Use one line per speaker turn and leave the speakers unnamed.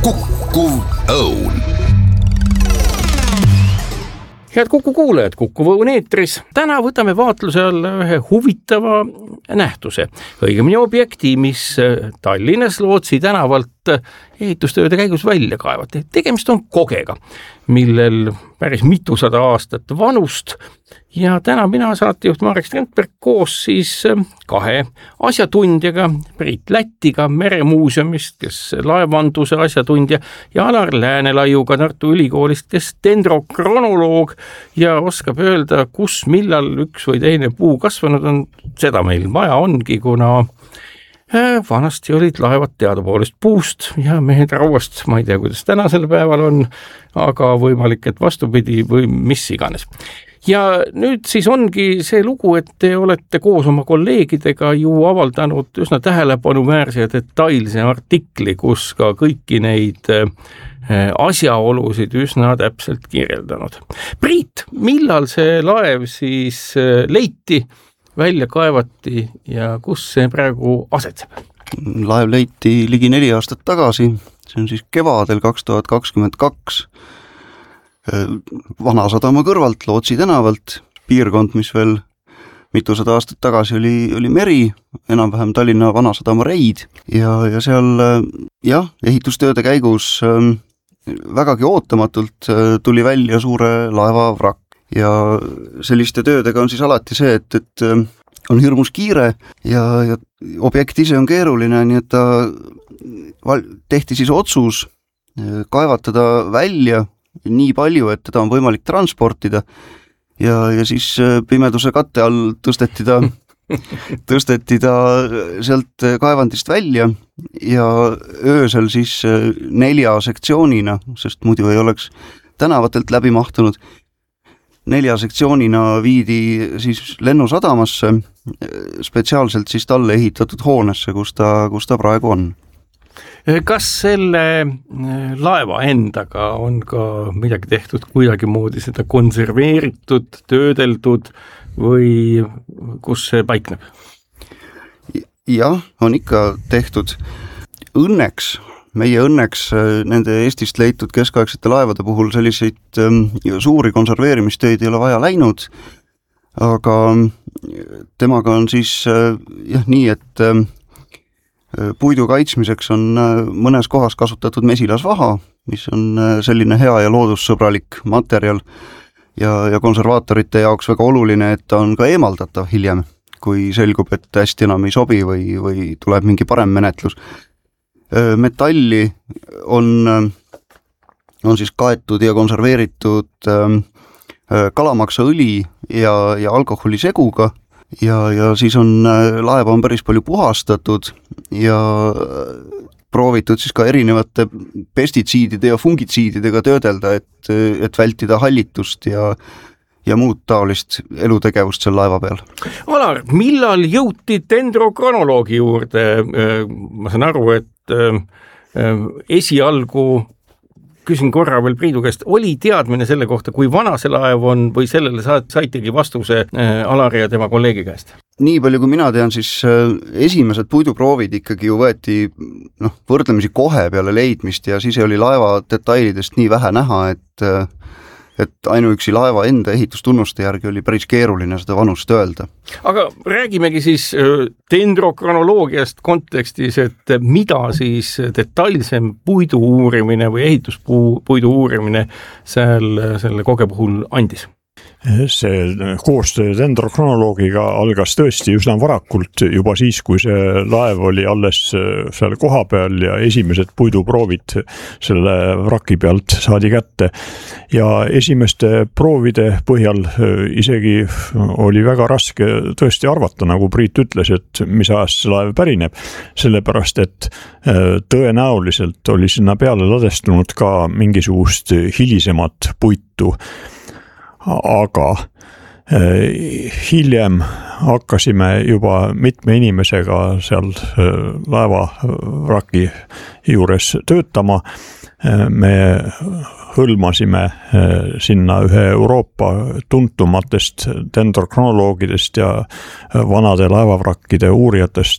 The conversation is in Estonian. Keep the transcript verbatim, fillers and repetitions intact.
Kukkuv Õun.
Head Kuku kuulajad, Kukkuv Õun eetris. Täna võtame vaatluse alla ühe huvitava nähtuse, õigemini objekti, mis Tallinnas Lootsi tänavalt ehitustööde käigus välja kaevati. Tegemist on kogega, millel päris mitusada aastat vanust ja täna mina saatejuht Marek Strandberg koos siis kahe asjatundjaga, Priit Lätiga Meremuuseumist, kes laevanduse asjatundja, ja Alar Läänelaiuga Tartu Ülikoolist, kes dendrokronoloog ja oskab öelda, kus millal üks või teine puu kasvanud on. Seda meil vaja ongi, kuna vanasti olid laevad teadupoolest puust ja mehed rauast, ma ei tea, kuidas tänasel päeval on, aga võimalik, et vastupidi või mis iganes. Ja nüüd siis ongi see lugu, et te olete koos oma kolleegidega ju avaldanud üsna tähelepanuväärse ja detailse artikli, kus ka kõiki neid asjaolusid üsna täpselt kirjeldanud. Priit, millal see laev siis leiti, välja kaevati ja kus see praegu asetseb?
Laev leiti ligi neli aastat tagasi, see on siis kevadel kaks tuhat kakskümmend kaks Vanasadama kõrvalt, Lootsi tänavalt, piirkond, mis veel mitusada aastat tagasi oli, oli meri, enam-vähem Tallinna Vanasadama reid ja, ja seal jah, ehitustööde käigus vägagi ootamatult tuli välja suure laeva vrakk. Ja selliste töödega on siis alati see, et, et on hirmus kiire ja, ja objekt ise on keeruline, nii et ta tehti siis otsus kaevatada välja nii palju, et teda on võimalik transportida ja, ja siis pimeduse katte all tõsteti ta, tõsteti ta sealt kaevandist välja ja öösel siis nelja sektsioonina, sest muidu ei oleks tänavatelt läbi mahtunud, nelja sektsioonina viidi siis lennusadamasse, spetsiaalselt siis talle ehitatud hoonesse, kus ta, kus ta praegu on.
Kas selle laeva endaga on ka midagi tehtud kuidagi moodi seda konserveeritud, töödeldud või kus see paikneb?
Jah, on ikka tehtud. Õnneks Meie õnneks nende Eestist leitud keskaegsete laevade puhul selliseid ähm, suuri konserveerimistöid ei ole vaja läinud, aga temaga on siis äh, jah, nii, et äh, puidu kaitsmiseks on äh, mõnes kohas kasutatud mesilasvaha, mis on äh, selline hea ja loodussõbralik materjal ja, ja konservaatorite jaoks väga oluline, et ta on ka eemaldatav hiljem, kui selgub, et hästi enam ei sobi või, või tuleb mingi parem menetlus. Metalli on, on siis kaetud ja konserveeritud kalamaksaõli ja, ja alkoholiseguga ja, ja siis on laeva on päris palju puhastatud ja proovitud siis ka erinevate pestitsiidide ja fungitsiididega töödelda, et, et vältida hallitust ja ja muud taolist elutegevust seal laeva peal.
Alar, millal jõuti dendrokronoloogi juurde? Ma saan aru, et esialgu, küsin korra veel Priidu käest, oli teadmine selle kohta, kui vana see laev on või sellele saitegi vastuse Alari ja tema kolleegi käest?
Nii palju, kui mina tean, siis esimesed puiduproovid ikkagi ju võeti noh, võrdlemisi kohe peale leidmist ja siis oli laeva detailidest nii vähe näha, et et ainuüksi laeva enda ehitustunnuste järgi oli päris keeruline seda vanust öelda.
Aga räägimegi siis dendrokronoloogiast kontekstis, et mida siis detailsem puidu uurimine või ehituspuidu uurimine seal, selle koge puhul andis?
See koostöö dendrokronoloogiga algas tõesti üsna varakult, juba siis, kui see laev oli alles seal koha peal ja esimesed puiduproovid selle vraki pealt saadi kätte. Ja esimeste proovide põhjal isegi oli väga raske tõesti arvata, nagu Priit ütles, et mis ajast see laev pärineb, sellepärast et tõenäoliselt oli sinna peale ladestunud ka mingisugust hilisemat puitu. Aga hiljem hakkasime juba mitme inimesega seal laeva vraki juures töötama. Me hõlmasime sinna ühe Euroopa tuntumatest dendrokronoloogidest ja vanade laevavrakkide uurijatest